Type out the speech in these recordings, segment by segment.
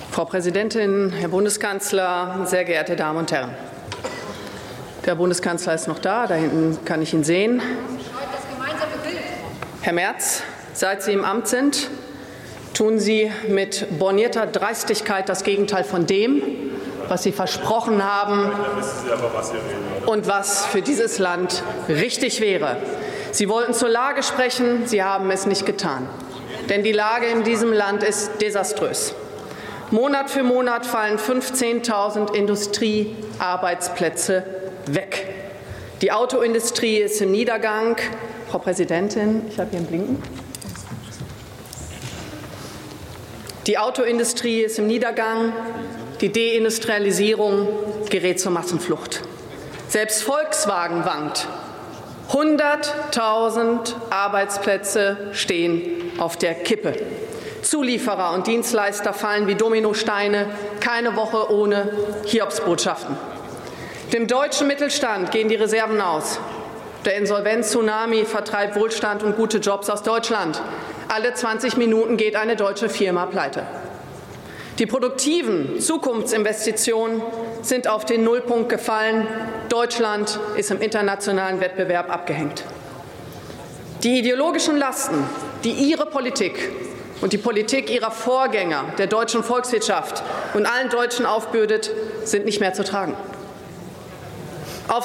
Frau Präsidentin, Herr Bundeskanzler, sehr geehrte Damen und Herren! Der Bundeskanzler ist noch da, da hinten kann ich ihn sehen. Herr Merz, seit Sie im Amt sind, tun Sie mit bornierter Dreistigkeit das Gegenteil von dem, was Sie versprochen haben und was für dieses Land richtig wäre. Sie wollten zur Lage sprechen, Sie haben es nicht getan. Denn die Lage in diesem Land ist desaströs. Monat für Monat fallen 15.000 Industriearbeitsplätze weg. Die Autoindustrie ist im Niedergang. Frau Präsidentin, ich habe hier ein Blinken. Die Autoindustrie ist im Niedergang. Die Deindustrialisierung gerät zur Massenflucht. Selbst Volkswagen wankt. 100.000 Arbeitsplätze stehen auf der Kippe. Zulieferer und Dienstleister fallen wie Dominosteine, keine Woche ohne Hiobsbotschaften. Dem deutschen Mittelstand gehen die Reserven aus. Der Insolvenz-Tsunami vertreibt Wohlstand und gute Jobs aus Deutschland. Alle 20 Minuten geht eine deutsche Firma pleite. Die produktiven Zukunftsinvestitionen sind auf den Nullpunkt gefallen. Deutschland ist im internationalen Wettbewerb abgehängt. Die ideologischen Lasten, die Ihre Politik und die Politik ihrer Vorgänger, der deutschen Volkswirtschaft und allen Deutschen aufbürdet, sind nicht mehr zu tragen. Auf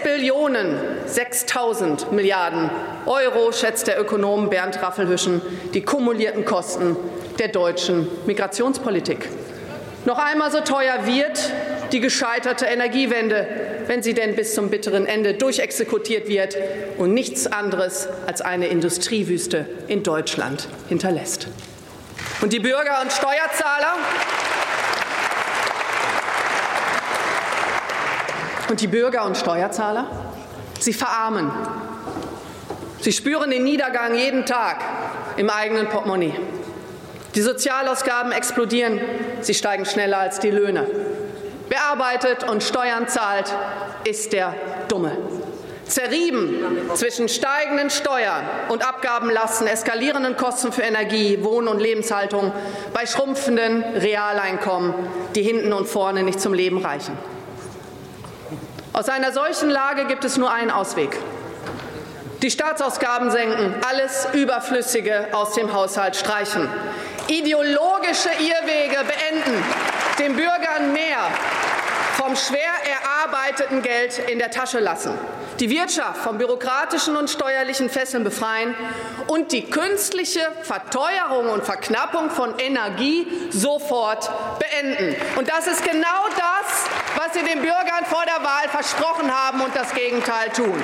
6.000 Milliarden Euro schätzt der Ökonom Bernd Raffelhüschen die kumulierten Kosten der deutschen Migrationspolitik. Noch einmal so teuer wird die gescheiterte Energiewende, wenn sie denn bis zum bitteren Ende durchexekutiert wird und nichts anderes als eine Industriewüste in Deutschland hinterlässt. Und die Bürger und Steuerzahler, sie verarmen. Sie spüren den Niedergang jeden Tag im eigenen Portemonnaie. Die Sozialausgaben explodieren, sie steigen schneller als die Löhne. Wer arbeitet und Steuern zahlt, ist der Dumme. Zerrieben zwischen steigenden Steuern und Abgabenlasten, eskalierenden Kosten für Energie, Wohn- und Lebenshaltung, bei schrumpfenden Realeinkommen, die hinten und vorne nicht zum Leben reichen. Aus einer solchen Lage gibt es nur einen Ausweg. Die Staatsausgaben senken, alles Überflüssige aus dem Haushalt streichen. Ideologische Irrwege beenden, den Bürgern mehr vom schwer erarbeiteten Geld in der Tasche lassen, die Wirtschaft vom bürokratischen und steuerlichen Fesseln befreien und die künstliche Verteuerung und Verknappung von Energie sofort beenden. Und das ist genau das, was Sie den Bürgern vor der Wahl versprochen haben und das Gegenteil tun.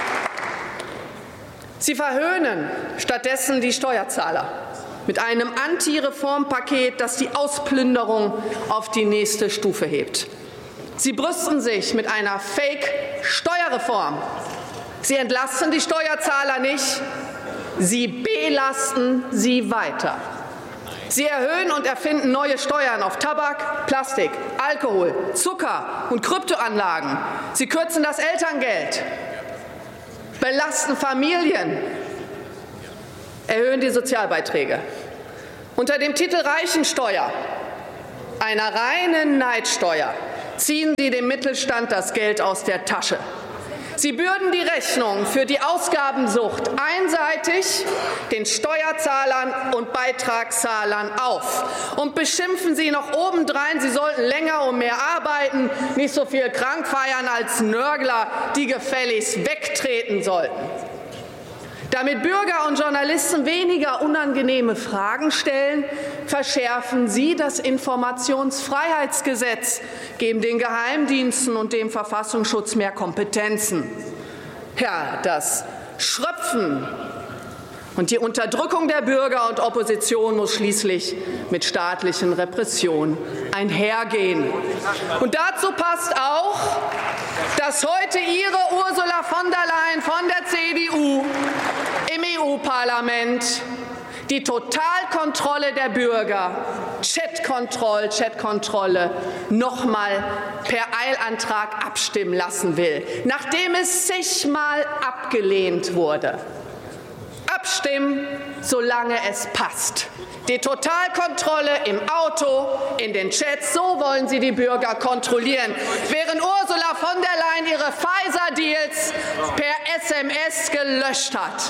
Sie verhöhnen stattdessen die Steuerzahler mit einem Anti-Reform-Paket, das die Ausplünderung auf die nächste Stufe hebt. Sie brüsten sich mit einer Fake-Steuerreform. Sie entlasten die Steuerzahler nicht, sie belasten sie weiter. Sie erhöhen und erfinden neue Steuern auf Tabak, Plastik, Alkohol, Zucker und Kryptoanlagen. Sie kürzen das Elterngeld, belasten Familien, erhöhen die Sozialbeiträge. Unter dem Titel Reichensteuer, einer reinen Neidsteuer, ziehen Sie dem Mittelstand das Geld aus der Tasche. Sie bürden die Rechnung für die Ausgabensucht einseitig den Steuerzahlern und Beitragszahlern auf und beschimpfen sie noch obendrein, sie sollten länger und mehr arbeiten, nicht so viel krank feiern als Nörgler, die gefälligst wegtreten sollten. Damit Bürger und Journalisten weniger unangenehme Fragen stellen, verschärfen Sie das Informationsfreiheitsgesetz, geben den Geheimdiensten und dem Verfassungsschutz mehr Kompetenzen. Ja, das Schröpfen und die Unterdrückung der Bürger und Opposition muss schließlich mit staatlichen Repressionen einhergehen. Und dazu passt auch, dass heute Ihre Ursula von der Leyen von der CDU im EU-Parlament die Totalkontrolle der Bürger, Chatkontrolle, noch mal per Eilantrag abstimmen lassen will, nachdem es zigmal abgelehnt wurde. Abstimmen solange es passt. Die Totalkontrolle im Auto, in den Chats, so wollen Sie die Bürger kontrollieren, während Ursula von der Leyen ihre Pfizer-Deals per SMS gelöscht hat.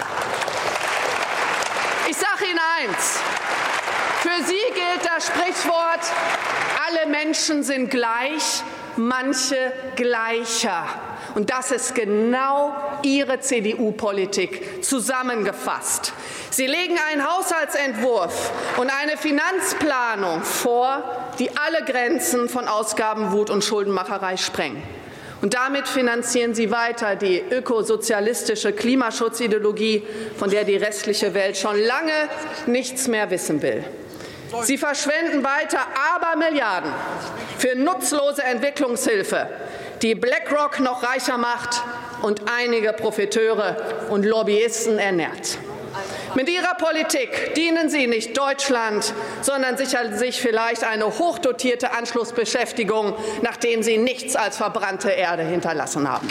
Ich sage Ihnen eins. Für Sie gilt das Sprichwort, alle Menschen sind gleich, manche gleicher. Und das ist genau Ihre CDU-Politik zusammengefasst. Sie legen einen Haushaltsentwurf und eine Finanzplanung vor, die alle Grenzen von Ausgabenwut und Schuldenmacherei sprengen. Und damit finanzieren Sie weiter die ökosozialistische Klimaschutzideologie, von der die restliche Welt schon lange nichts mehr wissen will. Sie verschwenden weiter Abermilliarden für nutzlose Entwicklungshilfe, die BlackRock noch reicher macht und einige Profiteure und Lobbyisten ernährt. Mit Ihrer Politik dienen Sie nicht Deutschland, sondern sichern sich vielleicht eine hochdotierte Anschlussbeschäftigung, nachdem Sie nichts als verbrannte Erde hinterlassen haben.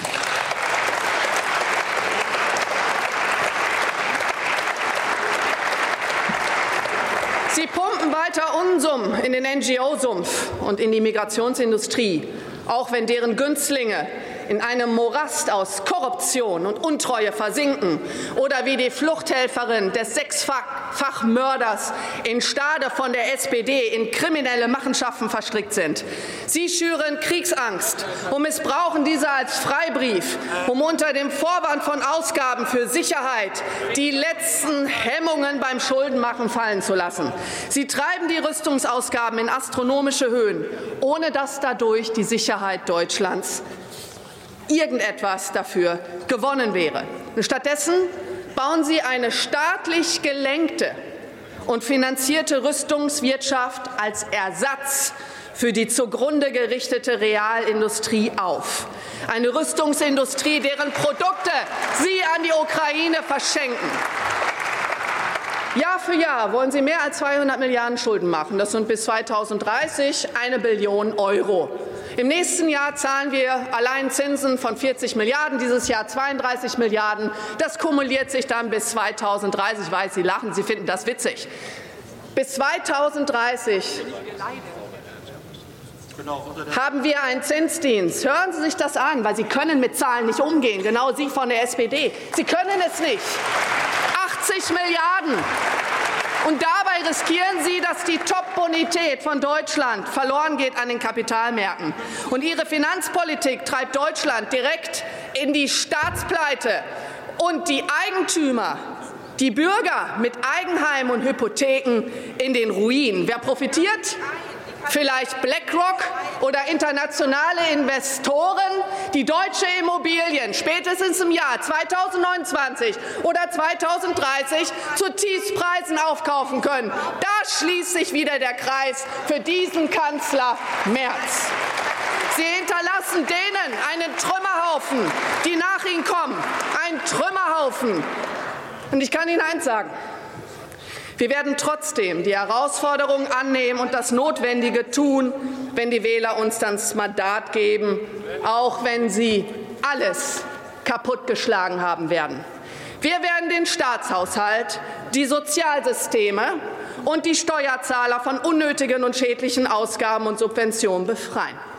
Sie pumpen weiter Unsummen in den NGO-Sumpf und in die Migrationsindustrie, auch wenn deren Günstlinge in einem Morast aus Korruption und Untreue versinken oder wie die Fluchthelferin des Sechsfachmörders in Stade von der SPD in kriminelle Machenschaften verstrickt sind. Sie schüren Kriegsangst und missbrauchen diese als Freibrief, um unter dem Vorwand von Ausgaben für Sicherheit die letzten Hemmungen beim Schuldenmachen fallen zu lassen. Sie treiben die Rüstungsausgaben in astronomische Höhen, ohne dass dadurch die Sicherheit Deutschlands irgendetwas dafür gewonnen wäre. Stattdessen bauen Sie eine staatlich gelenkte und finanzierte Rüstungswirtschaft als Ersatz für die zugrunde gerichtete Realindustrie auf. Eine Rüstungsindustrie, deren Produkte Sie an die Ukraine verschenken. Jahr für Jahr wollen Sie mehr als 200 Milliarden Schulden machen. Das sind bis 2030 1 Billion Euro. Im nächsten Jahr zahlen wir allein Zinsen von 40 Milliarden, dieses Jahr 32 Milliarden. Das kumuliert sich dann bis 2030. Ich weiß, Sie lachen, Sie finden das witzig. Bis 2030 haben wir einen Zinsdienst. Hören Sie sich das an, weil Sie können mit Zahlen nicht umgehen, genau Sie von der SPD. Sie können es nicht. 80 Milliarden. Und dabei riskieren Sie, dass die Top-Bonität von Deutschland verloren geht an den Kapitalmärkten. Und Ihre Finanzpolitik treibt Deutschland direkt in die Staatspleite und die Eigentümer, die Bürger mit Eigenheim und Hypotheken in den Ruin. Wer profitiert? Vielleicht BlackRock oder internationale Investoren, die deutsche Immobilien spätestens im Jahr 2029 oder 2030 zu Tiefstpreisen aufkaufen können. Da schließt sich wieder der Kreis für diesen Kanzler Merz. Sie hinterlassen denen einen Trümmerhaufen, die nach ihnen kommen. Ein Trümmerhaufen. Und ich kann Ihnen eins sagen. Wir werden trotzdem die Herausforderung annehmen und das Notwendige tun, wenn die Wähler uns dann das Mandat geben, auch wenn sie alles kaputtgeschlagen haben werden. Wir werden den Staatshaushalt, die Sozialsysteme und die Steuerzahler von unnötigen und schädlichen Ausgaben und Subventionen befreien.